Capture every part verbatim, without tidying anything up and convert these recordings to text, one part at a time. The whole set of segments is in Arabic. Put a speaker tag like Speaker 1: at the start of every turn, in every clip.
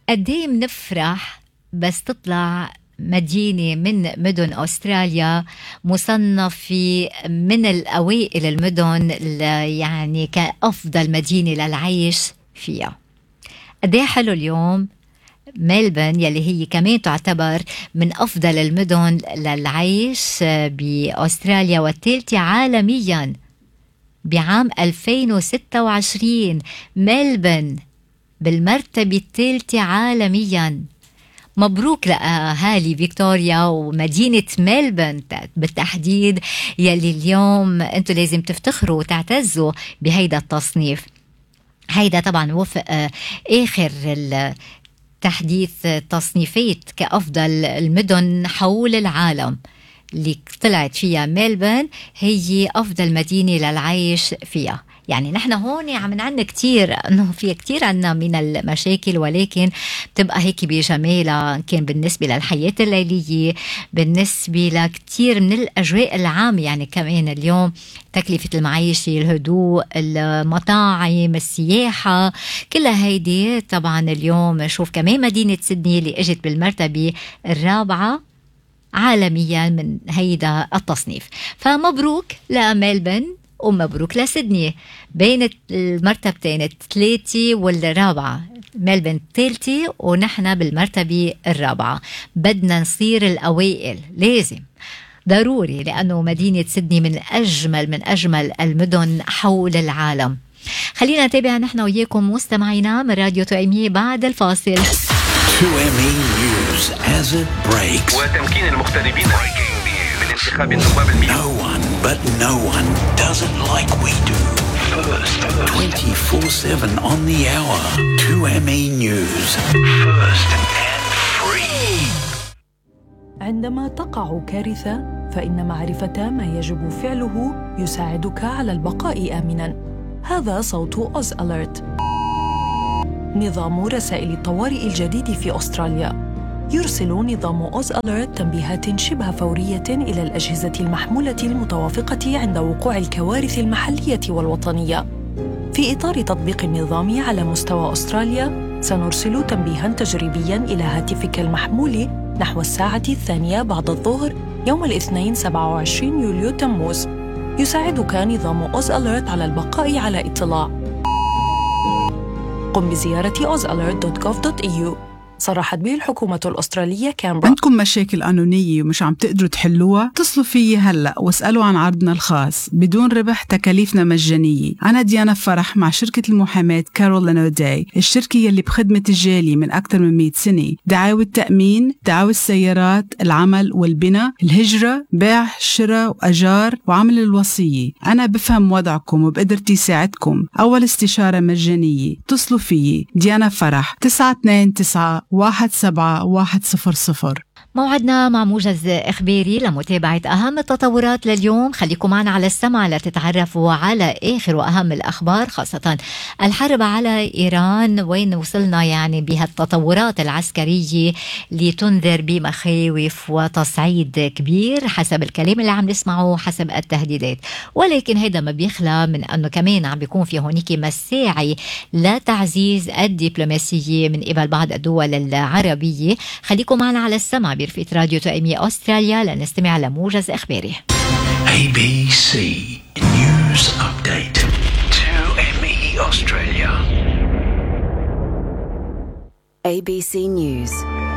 Speaker 1: قديه منفرح بس تطلع مدينة من مدن أستراليا مصنفة من الأوائل المدن يعني كأفضل مدينة للعيش فيها. قديه حلو اليوم ملبن يلي هي كمان تعتبر من أفضل المدن للعيش بأستراليا والثالثة عالميا بعام ألفين وستة وعشرين. ملبن بالمرتبة الثالثة عالميا. مبروك لأهالي فيكتوريا ومدينة ملبن بالتحديد يلي اليوم أنتوا لازم تفتخروا وتعتزوا بهيدا التصنيف. هيدا طبعا وفق آخر تحديث تصنيفات كأفضل المدن حول العالم اللي طلعت فيها ملبن هي أفضل مدينة للعيش فيها. يعني نحن هون عم نعنا كتير انه في كتير عنا من المشاكل، ولكن بتبقى هيك بجمالها، كان بالنسبة للحياة الليلية، بالنسبة لكتير من الأجواء العامة. يعني كمان اليوم تكلفة المعيشة، الهدوء، المطاعم، السياحة، كلها هيدي طبعا اليوم نشوف كمان مدينة سيدني اللي اجت بالمرتبة الرابعة عالميا من هيدا التصنيف. فمبروك لملبن ومبروك لسيدني بين المرتبتين الثلاثة والرابعة. ملبن الثالثة ونحن بالمرتبة الرابعة. بدنا نصير الأوائل، لازم ضروري، لأنه مدينة سيدني من أجمل من أجمل المدن حول العالم. خلينا نتابع نحن وياكم مستمعينا من راديو تو إم إي بعد الفاصل.
Speaker 2: تو إم إي News as it breaks.
Speaker 3: وتمكين المغتربين من انتخاب النواب المئة.
Speaker 2: No one but no one does it like we do. First, twenty-four seven on the hour. تو إم إي News. First and free.
Speaker 4: عندما تقع كارثة فإن معرفة ما يجب فعله يساعدك على البقاء آمناً. هذا صوت أوز أليرت، نظام رسائل الطوارئ الجديد في أستراليا. يرسل نظام أوز أليرت تنبيهات شبه فورية إلى الأجهزة المحمولة المتوافقة عند وقوع الكوارث المحلية والوطنية. في إطار تطبيق النظام على مستوى أستراليا، سنرسل تنبيهاً تجريبياً إلى هاتفك المحمول نحو الساعة الثانية بعد الظهر يوم الاثنين سبعة وعشرين يوليو تموز. يساعدك نظام أوز أليرت على البقاء على اطلاع. قم بزيارة أوز أليرت دوت جوف دوت إي يو. صرحت به الحكومة الأسترالية كامبرا.
Speaker 5: عندكم مشاكل قانونية ومش عم تقدروا تحلوها؟ اتصلوا فيي هلأ واسألوا عن عرضنا الخاص بدون ربح، تكاليفنا مجانية. أنا ديانا فرح مع شركة المحاماة كارولين أوداي، الشركة يلي بخدمة الجالية من أكثر من مئة سنة. دعاوى التأمين، دعاوى السيارات، العمل والبناء، الهجرة، بيع، شراء وأجار، وعمل الوصية. أنا بفهم وضعكم وبقدرتي ساعدكم. أول استشارة مجانية. اتصلوا فيي ديانا فرح تسعة اثنين تسعة واحد سبعة واحد صفر صفر.
Speaker 1: موعدنا مع موجز إخباري لمتابعة أهم التطورات لليوم. خليكم معنا على السمع لتتعرفوا على آخر وأهم الأخبار، خاصة الحرب على إيران، وين وصلنا يعني بها التطورات العسكرية لتنذر بمخاوف وتصعيد كبير حسب الكلام اللي عم نسمعه، حسب التهديدات. ولكن هذا ما بيخلى من أنه كمان عم بيكون في هونيك مساعي لتعزيز الدبلوماسية من قبل بعض الدول العربية. خليكم معنا على السمع برفقة راديو تو إم إي أستراليا لنستمع لموجز إخباري.
Speaker 2: إيه بي سي News Update. تو إم إي Australia.
Speaker 6: A B C News.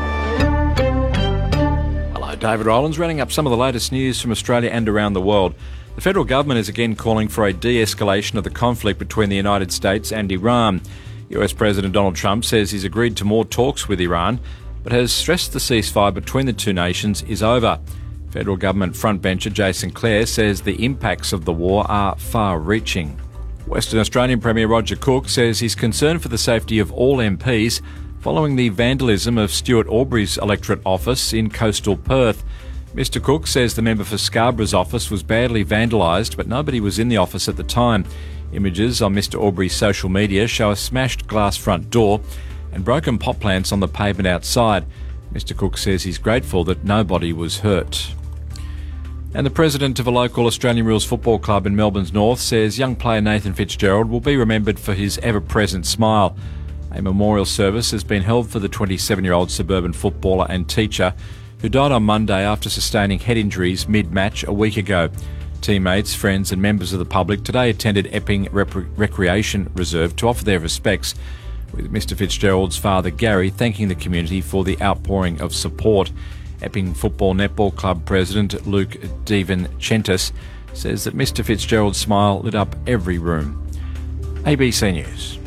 Speaker 7: Hello, David Rowlands, running up some of the latest news from Australia and around the world. The federal government is again calling for a de-escalation of the conflict between the United States and Iran. U S President Donald Trump says he's agreed to more talks with Iran, but has stressed the ceasefire between the two nations is over. Federal Government frontbencher Jason Clare says the impacts of the war are far-reaching. Western Australian Premier Roger Cook says he's concerned for the safety of all M Ps following the vandalism of Stuart Aubrey's electorate office in coastal Perth. Mister Cook says the member for Scarborough's office was badly vandalised, but nobody was in the office at the time. Images on Mister Aubrey's social media show a smashed glass front door and broken pot plants on the pavement outside. Mister Cook says he's grateful that nobody was hurt. And the president of a local Australian Rules football club in Melbourne's north says young player Nathan Fitzgerald will be remembered for his ever-present smile. A memorial service has been held for the twenty-seven-year-old suburban footballer and teacher who died on Monday after sustaining head injuries mid-match a week ago. Teammates, friends and members of the public today attended Epping Rep- Recreation Reserve to offer their respects, with Mister Fitzgerald's father Gary thanking the community for the outpouring of support. Epping Football Netball Club President Luke Deven-Chentis says that Mister Fitzgerald's smile lit up every room. A B C News.